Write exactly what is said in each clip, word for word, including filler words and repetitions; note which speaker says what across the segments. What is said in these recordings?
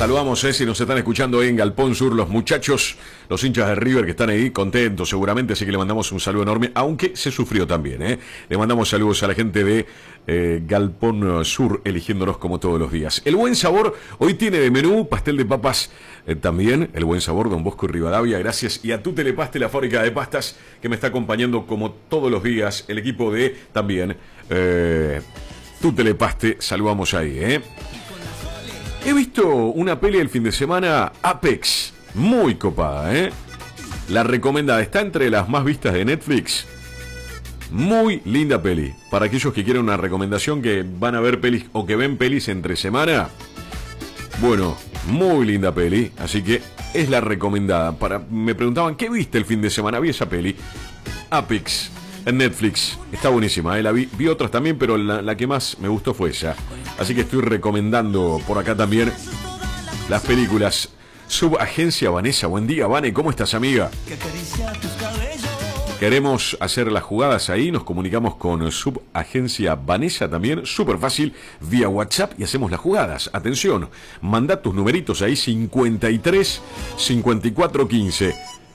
Speaker 1: Saludamos, eh, si nos están escuchando en Galpón Sur, los muchachos, los hinchas de River que están ahí contentos seguramente, así que le mandamos un saludo enorme, aunque se sufrió también, eh. Le mandamos saludos a la gente de eh, Galpón Sur, eligiéndonos como todos los días. El Buen Sabor hoy tiene de menú pastel de papas eh, también, El Buen Sabor, Don Bosco y Rivadavia, gracias. Y a Tu Telepaste, la fábrica de pastas, que me está acompañando como todos los días, el equipo de también eh, Tu Telepaste, saludamos ahí, eh. He visto una peli el fin de semana, Apex, muy copada, ¿eh? La recomendada, está entre las más vistas de Netflix. Muy linda peli. Para aquellos que quieren una recomendación, que van a ver pelis o que ven pelis entre semana. Bueno, muy linda peli, así que es la recomendada. Para, me preguntaban, ¿qué viste el fin de semana? Vi esa peli, Apex, en Netflix. Está buenísima, ¿eh? La vi, vi otras también, pero la, la que más me gustó fue esa. Así que estoy recomendando por acá también las películas. Subagencia Vanessa, buen día, Vane, ¿cómo estás, amiga? Queremos hacer las jugadas ahí, nos comunicamos con Subagencia Vanessa también, súper fácil, vía WhatsApp y hacemos las jugadas. Atención, manda tus numeritos ahí, cincuenta y tres, cincuenta y cuatro, quince.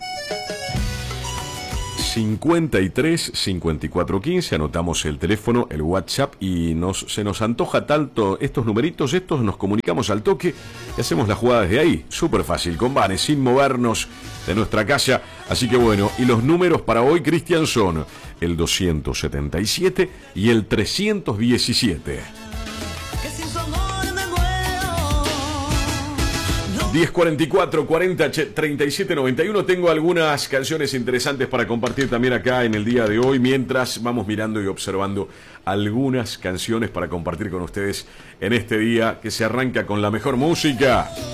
Speaker 1: cincuenta y tres, cincuenta y cuatro, quince, anotamos el teléfono, el WhatsApp y nos, se nos antoja tanto estos numeritos, estos nos comunicamos al toque y hacemos las jugadas de ahí, súper fácil, con Vane, sin movernos de nuestra casa, así que bueno, y los números para hoy, Cristian, son el doscientos setenta y siete y el trescientos diecisiete. diez cuarenta y cuatro, cuarenta, treinta y siete, noventa y uno. Tengo algunas canciones interesantes para compartir también acá en el día de hoy, mientras vamos mirando y observando algunas canciones para compartir con ustedes en este día que se arranca con la mejor música.